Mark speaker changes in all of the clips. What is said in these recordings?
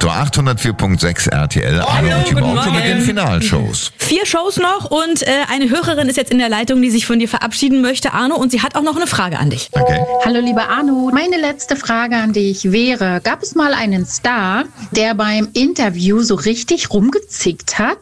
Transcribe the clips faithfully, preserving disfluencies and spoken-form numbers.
Speaker 1: Also achthundertvier Komma sechs R T L, Arno und die Morgenshow mit den Finalshows.
Speaker 2: Vier Shows noch und äh, eine Hörerin ist jetzt in der Leitung, die sich von dir verabschieden möchte, Arno, und sie hat auch noch eine Frage an dich.
Speaker 1: Okay.
Speaker 3: Hallo lieber Arno, meine letzte Frage an dich wäre, gab es mal einen Star, der beim Interview so richtig rumgezickt hat?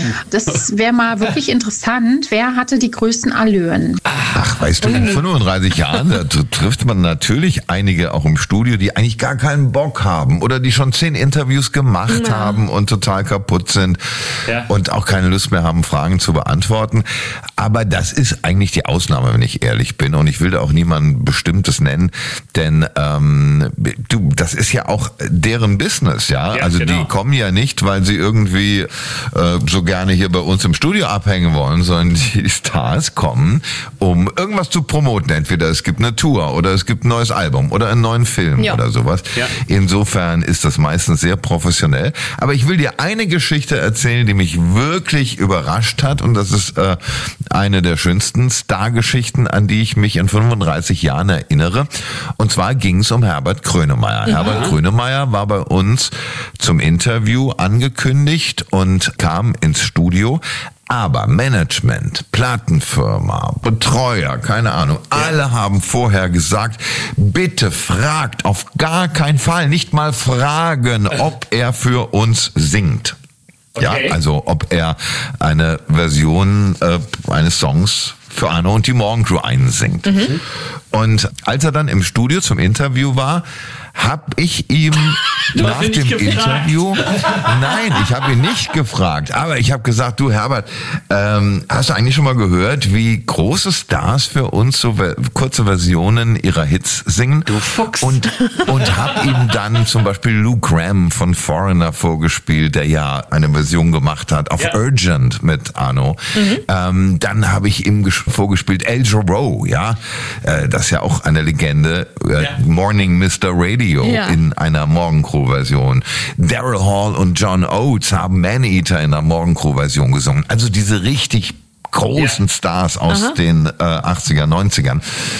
Speaker 3: Das wäre mal wirklich interessant. Wer hatte die größten Allüren?
Speaker 1: Ach, weißt du, in fünfunddreißig Jahren, da trifft man natürlich einige auch im Studio, die eigentlich gar keinen Bock haben oder die schon zehn Interviews gemacht ja. haben und total kaputt sind ja. und auch keine Lust mehr haben, Fragen zu beantworten. Aber das ist eigentlich die Ausnahme, wenn ich ehrlich bin. Und ich will da auch niemanden Bestimmtes nennen, denn ähm, du, das ist ja auch deren Business, ja. ja also genau. Die kommen ja nicht, weil sie irgendwie äh, so gerne hier bei uns im Studio abhängen wollen, sondern die Stars kommen, um irgendwas zu promoten. Entweder es gibt eine Tour oder es gibt ein neues Album oder einen neuen Film ja. oder sowas. Ja. Insofern ist das meistens sehr professionell. Aber ich will dir eine Geschichte erzählen, die mich wirklich überrascht hat, und das ist äh, eine der schönsten Star-Geschichten, an die ich mich in fünfunddreißig Jahren erinnere. Und zwar ging es um Herbert Grönemeyer. Ja. Herbert Grönemeyer war bei uns zum Interview angekündigt und kam ins Studio. Aber Management, Plattenfirma, Betreuer, keine Ahnung, alle haben vorher gesagt, bitte fragt auf gar keinen Fall, nicht mal fragen, ob er für uns singt. Okay. Ja, also ob er eine Version äh, eines Songs für Arno und die Morgencrew einsingt. Mhm. Und als er dann im Studio zum Interview war, hab ich ihm nach dem Interview, nein, ich habe ihn nicht gefragt, aber ich habe gesagt, du Herbert, ähm, hast du eigentlich schon mal gehört, wie große Stars für uns so ver- kurze Versionen ihrer Hits singen?
Speaker 4: Du Fuchs.
Speaker 1: Und, und hab ihm dann zum Beispiel Lou Gramm von Foreigner vorgespielt, der ja eine Version gemacht hat auf ja. Urgent mit Arno. Mhm. Ähm, dann habe ich ihm ges- vorgespielt El Jarreau, ja, äh, das ist ja auch eine Legende, äh, ja. Morning Mister Radio. Ja. In einer Morgencrew-Version. Daryl Hall und John Oates haben Man-Eater in einer Morgencrew-Version gesungen. Also diese richtig großen ja. Stars aus Aha. den äh, achtziger, neunzigern.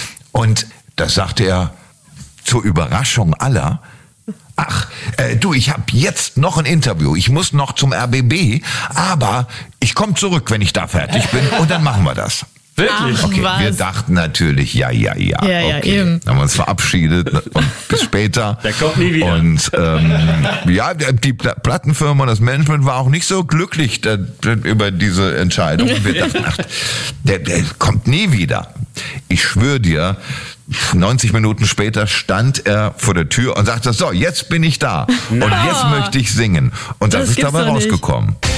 Speaker 1: Und das sagte er zur Überraschung aller. Ach, äh, du, ich habe jetzt noch ein Interview. Ich muss noch zum R B B, aber ich komme zurück, wenn ich da fertig bin, und dann machen wir das.
Speaker 4: Wirklich?
Speaker 1: Okay,
Speaker 2: was?
Speaker 1: Wir dachten natürlich, ja, ja, ja.
Speaker 2: Ja, ja,
Speaker 1: okay.
Speaker 2: eben.
Speaker 1: Dann haben wir uns verabschiedet und bis später.
Speaker 4: Der kommt nie wieder.
Speaker 1: Und ähm, ja, die Plattenfirma und das Management war auch nicht so glücklich da, über diese Entscheidung. Und wir dachten, ach, der, der kommt nie wieder. Ich schwöre dir, neunzig Minuten später stand er vor der Tür und sagte, so, jetzt bin ich da. No. Und jetzt möchte ich singen. Und das, das ist dabei rausgekommen. Nicht.